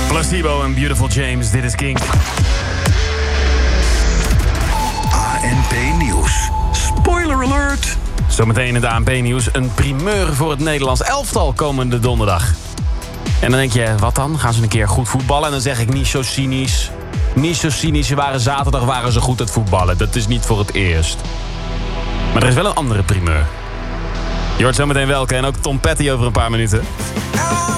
Placebo en Beautiful James, dit is King. ANP Nieuws. Spoiler alert. Zometeen in het ANP-nieuws een primeur voor het Nederlands elftal komende donderdag. En dan denk je, wat dan? Gaan ze een keer goed voetballen? En dan zeg ik niet zo cynisch. Niet zo cynisch, zaterdag waren ze goed aan het voetballen. Dat is niet voor het eerst. Maar er is wel een andere primeur. Je hoort zometeen welke en ook Tom Petty over een paar minuten.